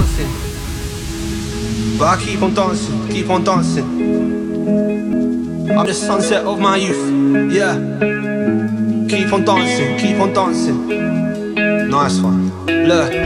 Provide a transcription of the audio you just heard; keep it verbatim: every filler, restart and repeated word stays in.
dancing. But I keep on dancing, keep on dancing. I'm the sunset of my youth, yeah. Keep on dancing, keep on dancing. Nice one. Look.